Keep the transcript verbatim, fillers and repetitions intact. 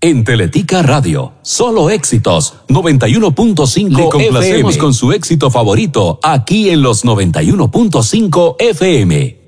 En Teletica Radio, solo éxitos, noventa y uno punto cinco. Le complacemos F M con su éxito favorito, aquí en los noventa y uno punto cinco F M.